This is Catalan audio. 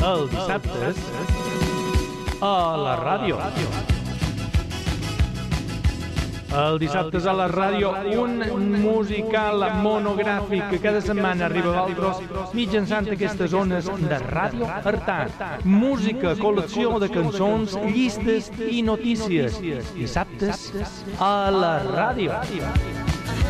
els dissabtes a la ràdio. El dissabtes a la ràdio, un musical monogràfic que cada setmana arriba a Valdros mitjançant aquestes zones de Ràdio Artà. Música, col·lecció de cançons, llistes i notícies. Dissabtes a la ràdio.